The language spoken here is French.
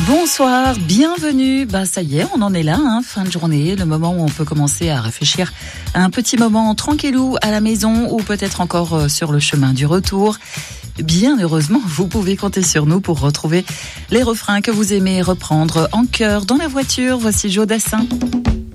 Bonsoir, bienvenue. Ça y est, on en est là, fin de journée, le moment où on peut commencer à réfléchir à un petit moment tranquillou à la maison ou peut-être encore sur le chemin du retour. Bien heureusement, vous pouvez compter sur nous pour retrouver les refrains que vous aimez reprendre en chœur dans la voiture. Voici Joe Dassin.